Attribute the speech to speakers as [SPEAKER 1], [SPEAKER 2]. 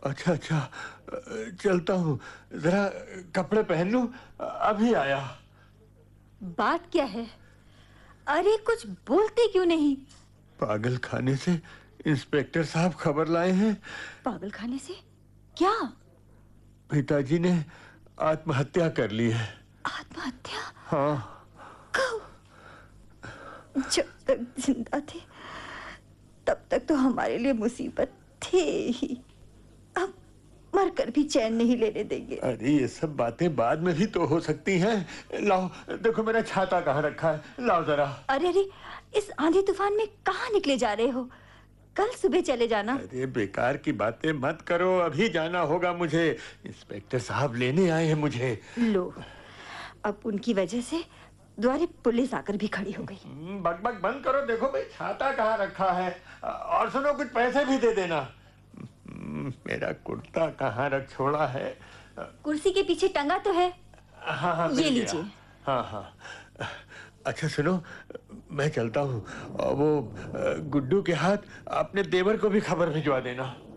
[SPEAKER 1] अच्छा अच्छा, चलता हूँ, जरा कपड़े पहन लूं, अभी आया।
[SPEAKER 2] बात क्या है? अरे कुछ बोलते क्यों नहीं?
[SPEAKER 1] पागल खाने से इंस्पेक्टर साहब खबर लाए हैं।
[SPEAKER 2] पागल खाने से? क्या?
[SPEAKER 1] पिताजी ने आत्महत्या कर ली है।
[SPEAKER 2] आत्महत्या?
[SPEAKER 1] हाँ।
[SPEAKER 2] कब? जब तक जिंदा थे तब तक तो हमारे लिए मुसीबत थे ही। अब मरकर भी चैन नहीं लेने देंगे।
[SPEAKER 1] अरे ये सब बातें बाद में भी तो हो सकती हैं। लाओ देखो मेरा छाता कहाँ रखा है, लाओ जरा।
[SPEAKER 2] अरे अरे, इस आंधी तूफान में कहाँ निकले जा रहे हो? कल सुबह चले जाना।
[SPEAKER 1] अरे बेकार की बातें मत करो, अभी जाना होगा मुझे। इंस्पेक्टर साहब लेने आए हैं मुझे।
[SPEAKER 2] लो, अब उनकी वजह से द्वारे पुलिस आकर भी खड़ी हो गई।
[SPEAKER 1] बकबक बंद करो, देखो भाई छाता कहाँ रखा है। और सुनो, कुछ पैसे भी दे देना। मेरा कुर्ता कहाँ रख छोड़ा है।
[SPEAKER 2] कुर्सी के पीछे टंगा तो है।
[SPEAKER 1] हाँ हाँ,
[SPEAKER 2] ये
[SPEAKER 1] मिल गया।
[SPEAKER 2] लीजिए।
[SPEAKER 1] हाँ हाँ। अच्छा सुनो, मैं चलता हूँ। और वो गुड्डू के हाथ अपने देवर को भी खबर भिजवा देना।